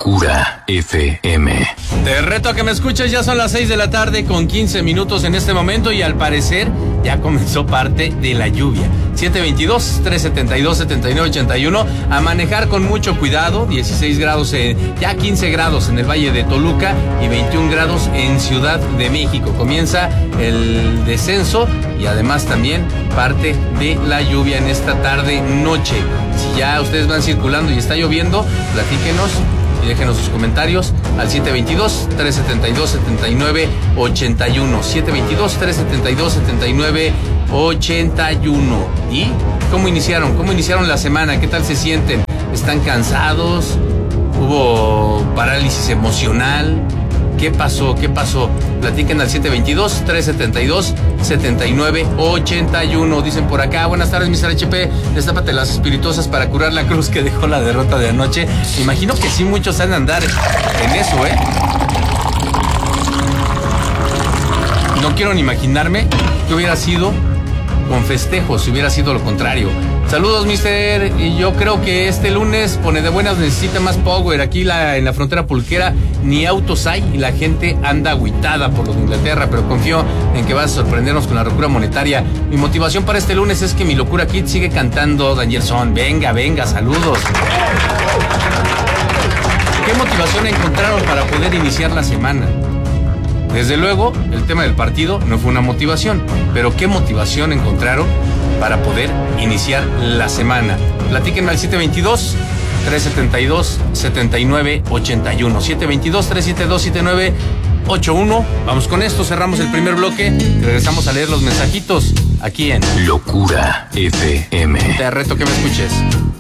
Locura FM. Te reto a que me escuches, ya son las 6 de la tarde con 15 minutos en este momento y al parecer ya comenzó parte de la lluvia. 722-372-7981, a manejar con mucho cuidado, 16 grados, ya 15 grados en el Valle de Toluca y 21 grados en Ciudad de México. Comienza el descenso y además también parte de la lluvia en esta tarde-noche. Si ya ustedes van circulando y está lloviendo, platíquenos y déjenos sus comentarios al 722-372-7981. 722-372-7981. ¿Y cómo iniciaron? ¿Cómo iniciaron la semana? ¿Qué tal se sienten? ¿Están cansados? ¿Hubo parálisis emocional? ¿Qué pasó? Platiquen al 722-372-7981. Dicen por acá, buenas tardes, Mr. HP, destápate las espirituosas para curar la cruz que dejó la derrota de anoche. Imagino que sí, muchos han de andar en eso, No quiero ni imaginarme que hubiera sido con festejos, si hubiera sido lo contrario. Saludos, mister. Y yo creo que este lunes pone de buenas, necesita más power. Aquí en la frontera pulquera ni autos hay y la gente anda agüitada por los de Inglaterra, pero confío en que vas a sorprendernos con la locura monetaria. Mi motivación para este lunes es que mi locura kid sigue cantando Danielson. Venga, saludos. ¿Qué motivación encontraron para poder iniciar la semana? Desde luego, el tema del partido no fue una motivación, pero ¿qué motivación encontraron para poder iniciar la semana? Platíquenme al 722-372-7981. 722-372-7981. Vamos con esto, cerramos el primer bloque y regresamos a leer los mensajitos aquí en Locura FM. Te reto que me escuches.